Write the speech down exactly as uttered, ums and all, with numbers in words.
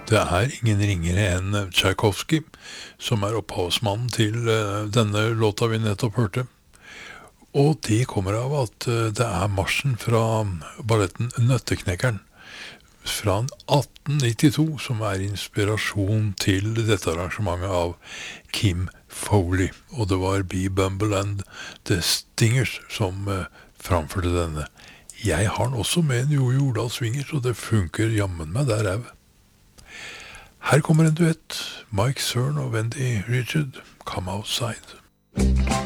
Det er ingen ringere enn Tchaikovsky, som er opphavsmannen til uh, denne låta vi nettopp hørte. Og det kommer av at uh, det er marsjen fra balletten Nøtteknekkeren fra atten nittito, som er inspirasjon til dette arrangementet av Kim Foley. Og det var Bee Bumble and The Stingers som uh, framførte denne. Jeg har den også med en Jojo Jordal Swinger, så det funker jammen meg der au. Her kommer en duett, Mike Cern og Wendy Richard, Come Outside.